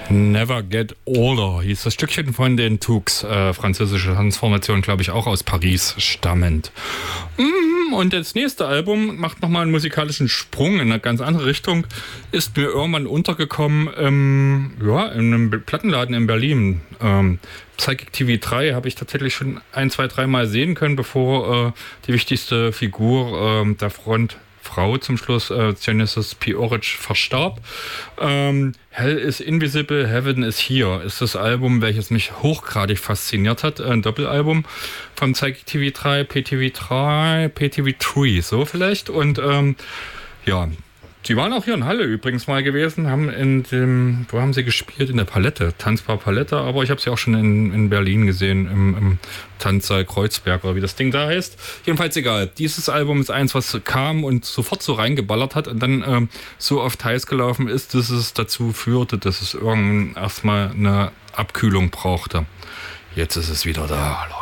Never Get Older hieß das Stückchen von den Tooks, französische Transformation, glaube ich, auch aus Paris stammend. Und das nächste Album macht nochmal einen musikalischen Sprung in eine ganz andere Richtung. Ist mir irgendwann untergekommen in einem Plattenladen in Berlin. Psychic TV 3 habe ich tatsächlich schon 1, 2, 3 Mal sehen können, bevor die wichtigste Figur der Frontfrau zum Schluss, Genesis P. Orridge, verstarb. Hell is Invisible, Heaven is Here ist das Album, welches mich hochgradig fasziniert hat. Ein Doppelalbum von Psychic TV 3, PTV 3, so vielleicht. Und die waren auch hier in Halle übrigens mal gewesen, wo haben sie gespielt? In der Palette, Tanzbar Palette, aber ich habe sie auch schon in Berlin gesehen, im Tanzsaal Kreuzberg oder wie das Ding da heißt. Jedenfalls egal, dieses Album ist eins, was kam und sofort so reingeballert hat und dann so oft heiß gelaufen ist, dass es dazu führte, dass es irgendwann erstmal eine Abkühlung brauchte. Jetzt ist es wieder da, Leute.